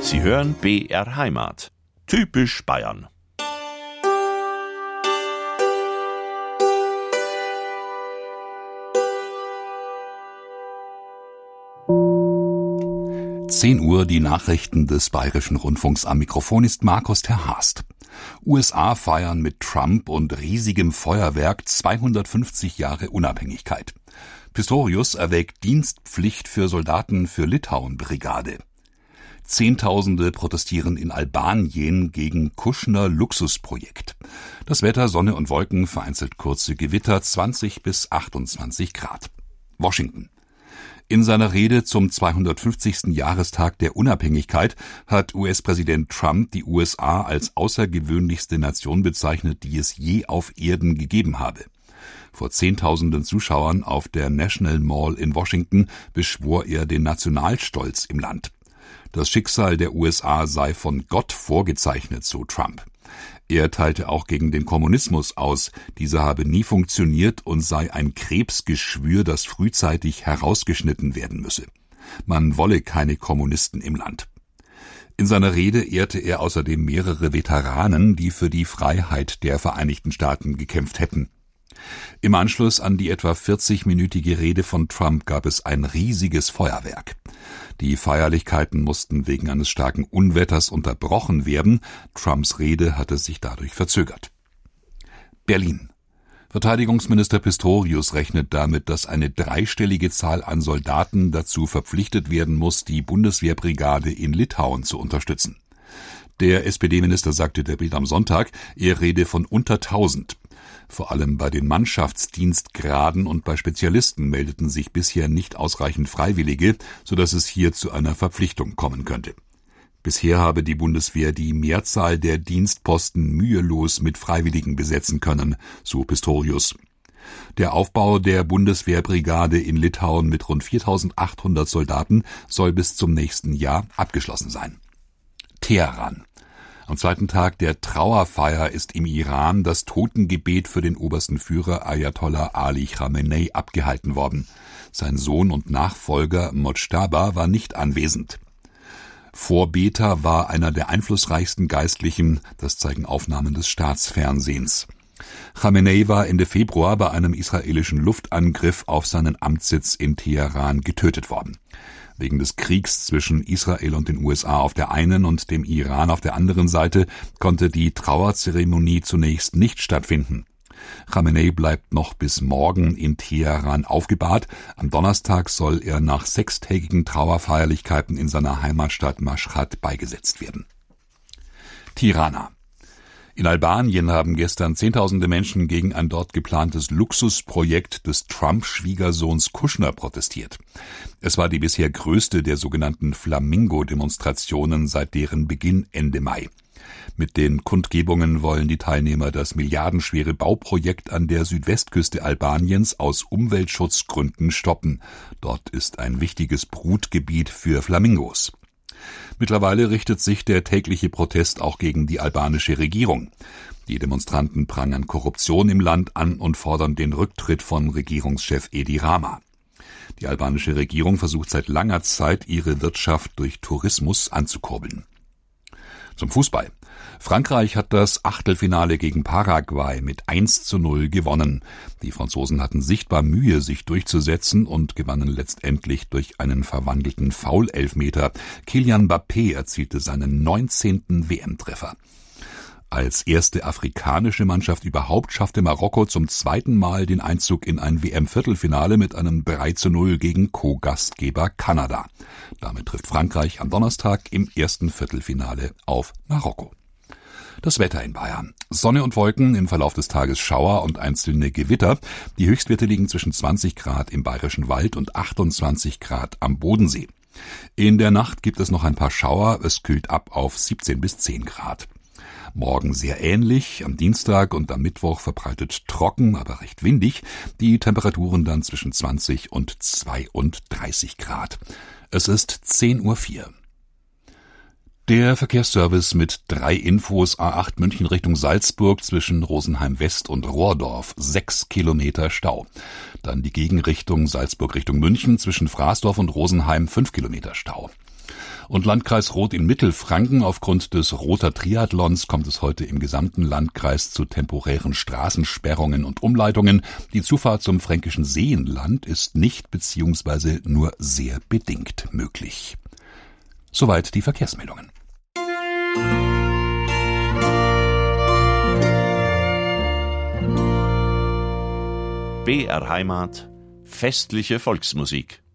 Sie hören BR Heimat. Typisch Bayern. Uhr, die Nachrichten des Bayerischen Rundfunks. Am Mikrofon ist Markus Terhast. USA feiern mit Trump und riesigem Feuerwerk 250 Jahre Unabhängigkeit. Pistorius erwägt Dienstpflicht für Soldaten für Litauen-Brigade. Zehntausende protestieren in Albanien gegen Kushner Luxusprojekt. Das Wetter, Sonne und Wolken, vereinzelt kurze Gewitter, 20 bis 28 Grad. Washington. In seiner Rede zum 250. Jahrestag der Unabhängigkeit hat US-Präsident Trump die USA als außergewöhnlichste Nation bezeichnet, die es je auf Erden gegeben habe. Vor Zehntausenden Zuschauern auf der National Mall in Washington beschwor er den Nationalstolz im Land. Das Schicksal der USA sei von Gott vorgezeichnet, so Trump. Er teilte auch gegen den Kommunismus aus, dieser habe nie funktioniert und sei ein Krebsgeschwür, das frühzeitig herausgeschnitten werden müsse. Man wolle keine Kommunisten im Land. In seiner Rede ehrte er außerdem mehrere Veteranen, die für die Freiheit der Vereinigten Staaten gekämpft hätten. Im Anschluss an die etwa 40-minütige Rede von Trump gab es ein riesiges Feuerwerk. Die Feierlichkeiten mussten wegen eines starken Unwetters unterbrochen werden. Trumps Rede hatte sich dadurch verzögert. Berlin. Verteidigungsminister Pistorius rechnet damit, dass eine dreistellige Zahl an Soldaten dazu verpflichtet werden muss, die Bundeswehrbrigade in Litauen zu unterstützen. Der SPD-Minister sagte der Bild am Sonntag, er rede von unter 1000. Vor allem bei den Mannschaftsdienstgraden und bei Spezialisten meldeten sich bisher nicht ausreichend Freiwillige, sodass es hier zu einer Verpflichtung kommen könnte. Bisher habe die Bundeswehr die Mehrzahl der Dienstposten mühelos mit Freiwilligen besetzen können, so Pistorius. Der Aufbau der Bundeswehrbrigade in Litauen mit rund 4.800 Soldaten soll bis zum nächsten Jahr abgeschlossen sein. Teheran. Am zweiten Tag der Trauerfeier ist im Iran das Totengebet für den obersten Führer Ayatollah Ali Khamenei abgehalten worden. Sein Sohn und Nachfolger Mojtaba war nicht anwesend. Vorbeter war einer der einflussreichsten Geistlichen, das zeigen Aufnahmen des Staatsfernsehens. Khamenei war Ende Februar bei einem israelischen Luftangriff auf seinen Amtssitz in Teheran getötet worden. Wegen des Kriegs zwischen Israel und den USA auf der einen und dem Iran auf der anderen Seite konnte die Trauerzeremonie zunächst nicht stattfinden. Khamenei bleibt noch bis morgen in Teheran aufgebahrt. Am Donnerstag soll er nach 6-tägigen Trauerfeierlichkeiten in seiner Heimatstadt Maschhad beigesetzt werden. Tirana. In Albanien haben gestern Zehntausende Menschen gegen ein dort geplantes Luxusprojekt des Trump-Schwiegersohns Kushner protestiert. Es war die bisher größte der sogenannten Flamingo-Demonstrationen seit deren Beginn Ende Mai. Mit den Kundgebungen wollen die Teilnehmer das milliardenschwere Bauprojekt an der Südwestküste Albaniens aus Umweltschutzgründen stoppen. Dort ist ein wichtiges Brutgebiet für Flamingos. Mittlerweile richtet sich der tägliche Protest auch gegen die albanische Regierung. Die Demonstranten prangern Korruption im Land an und fordern den Rücktritt von Regierungschef Edi Rama. Die albanische Regierung versucht seit langer Zeit, ihre Wirtschaft durch Tourismus anzukurbeln. Zum Fußball. Frankreich hat das Achtelfinale gegen Paraguay mit 1:0 gewonnen. Die Franzosen hatten sichtbar Mühe, sich durchzusetzen und gewannen letztendlich durch einen verwandelten Foul-Elfmeter. Kylian Mbappé erzielte seinen 19. WM-Treffer. Als erste afrikanische Mannschaft überhaupt schaffte Marokko zum zweiten Mal den Einzug in ein WM-Viertelfinale mit einem 3:0 gegen Co-Gastgeber Kanada. Damit trifft Frankreich am Donnerstag im ersten Viertelfinale auf Marokko. Das Wetter in Bayern. Sonne und Wolken, im Verlauf des Tages Schauer und einzelne Gewitter. Die Höchstwerte liegen zwischen 20 Grad im Bayerischen Wald und 28 Grad am Bodensee. In der Nacht gibt es noch ein paar Schauer, es kühlt ab auf 17 bis 10 Grad. Morgen sehr ähnlich, am Dienstag und am Mittwoch verbreitet trocken, aber recht windig, die Temperaturen dann zwischen 20 und 32 Grad. Es ist 10:04 Uhr. Der Verkehrsservice mit 3 Infos: A8 München Richtung Salzburg zwischen Rosenheim West und Rohrdorf, 6 Kilometer Stau. Dann die Gegenrichtung Salzburg Richtung München zwischen Fraßdorf und Rosenheim, 5 Kilometer Stau. Und Landkreis Roth in Mittelfranken: aufgrund des Rother Triathlons kommt es heute im gesamten Landkreis zu temporären Straßensperrungen und Umleitungen. Die Zufahrt zum fränkischen Seenland ist nicht bzw. nur sehr bedingt möglich. Soweit die Verkehrsmeldungen. BR Heimat, festliche Volksmusik.